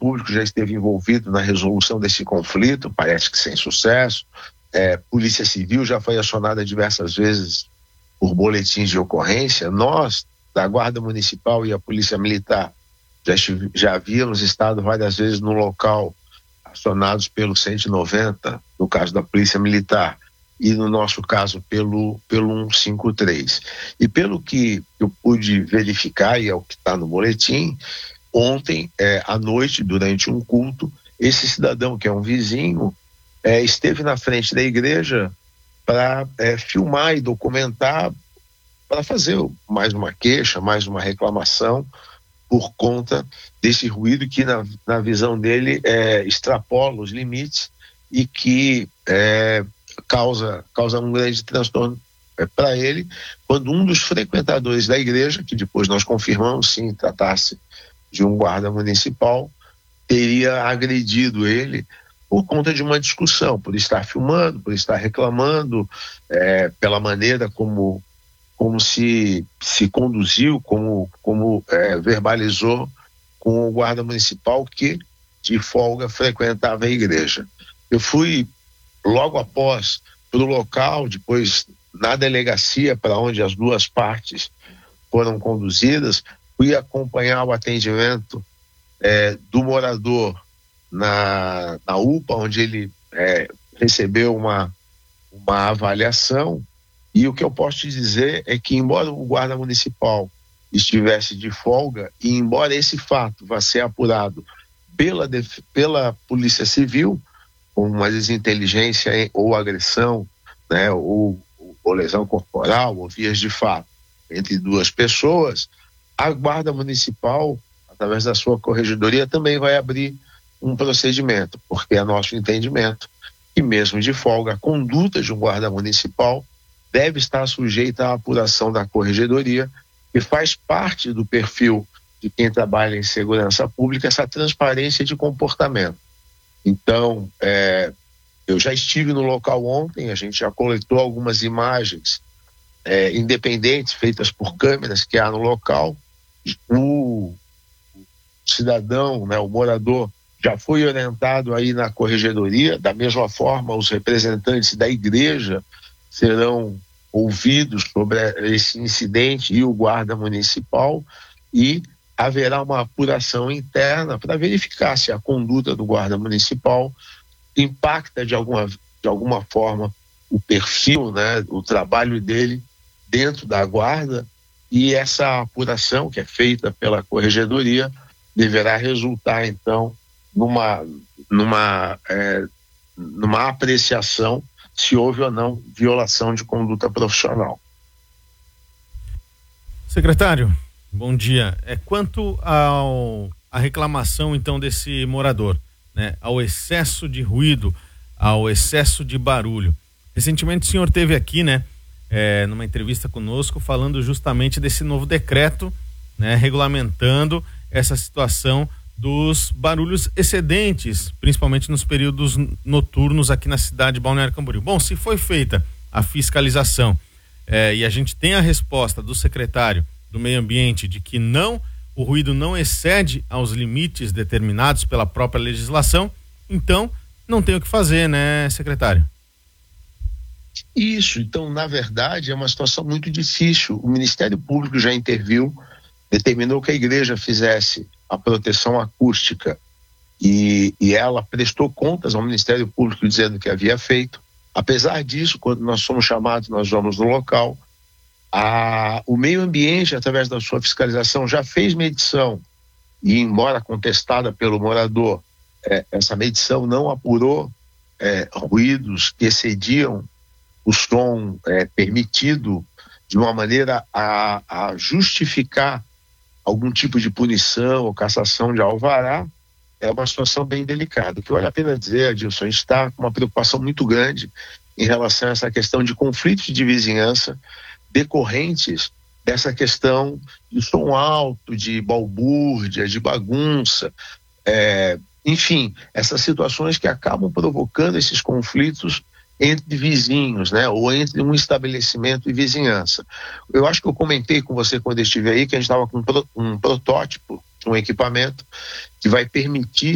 Público já esteve envolvido na resolução desse conflito, parece que sem sucesso. Polícia Civil já foi acionada diversas vezes por boletins de ocorrência. Nós, da Guarda Municipal e a Polícia Militar, já havíamos estado várias vezes no local, acionados pelo 190, no caso da Polícia Militar, e no nosso caso pelo 153. E pelo que eu pude verificar, e é o que está no boletim, ontem, à noite, durante um culto, esse cidadão, que é um vizinho, esteve na frente da igreja para filmar e documentar, para fazer mais uma queixa, mais uma reclamação, por conta desse ruído que, na visão dele, extrapola os limites e que causa um grande transtorno para ele, quando um dos frequentadores da igreja, que depois nós confirmamos, sim, tratasse de um guarda municipal, teria agredido ele por conta de uma discussão, por estar filmando, por estar reclamando, pela maneira como se conduziu, como verbalizou com o guarda municipal que, de folga, frequentava a igreja. Eu fui logo após para o local, depois na delegacia para onde as duas partes foram conduzidas, fui acompanhar o atendimento do morador na UPA, onde ele recebeu uma avaliação. E o que eu posso te dizer é que, embora o guarda municipal estivesse de folga, e embora esse fato vá ser apurado pela Polícia Civil, com uma desinteligência ou agressão, né, ou lesão corporal, ou vias de fato, entre duas pessoas, a Guarda Municipal, através da sua corregedoria, também vai abrir um procedimento, porque é nosso entendimento que, mesmo de folga, a conduta de um guarda municipal deve estar sujeita à apuração da corregedoria, que faz parte do perfil de quem trabalha em segurança pública, essa transparência de comportamento. Então, eu já estive no local ontem, a gente já coletou algumas imagens independentes, feitas por câmeras que há no local. O cidadão, né, o morador, já foi orientado aí na corregedoria. Da mesma forma, os representantes da igreja serão ouvidos sobre esse incidente, e o guarda municipal, e haverá uma apuração interna para verificar se a conduta do guarda municipal impacta de alguma forma o perfil, né, o trabalho dele dentro da guarda, e essa apuração, que é feita pela corregedoria, deverá resultar então numa apreciação se houve ou não violação de conduta profissional. Secretário, bom dia. Quanto à reclamação então desse morador, né, ao excesso de ruído, ao excesso de barulho. Recentemente o senhor esteve aqui, né, numa entrevista conosco, falando justamente desse novo decreto, né, regulamentando essa situação dos barulhos excedentes, principalmente nos períodos noturnos aqui na cidade de Balneário Camboriú. Bom, se foi feita a fiscalização e a gente tem a resposta do secretário do Meio Ambiente de que o ruído não excede aos limites determinados pela própria legislação, então não tem o que fazer, né, secretário? Isso, então, na verdade, é uma situação muito difícil. O Ministério Público já interviu, determinou que a igreja fizesse a proteção acústica e ela prestou contas ao Ministério Público dizendo que havia feito. Apesar disso, quando nós somos chamados, nós vamos no local. O Meio Ambiente, através da sua fiscalização, já fez medição e, embora contestada pelo morador, essa medição não apurou ruídos que excediam o som permitido de uma maneira a justificar algum tipo de punição ou cassação de alvará. É uma situação bem delicada. O que vale a pena dizer, Adilson, a gente está com uma preocupação muito grande em relação a essa questão de conflitos de vizinhança decorrentes dessa questão de som alto, de balbúrdia, de bagunça, enfim, essas situações que acabam provocando esses conflitos entre vizinhos, né, ou entre um estabelecimento e vizinhança. Eu acho que eu comentei com você quando eu estive aí que a gente estava com um protótipo de um equipamento que vai permitir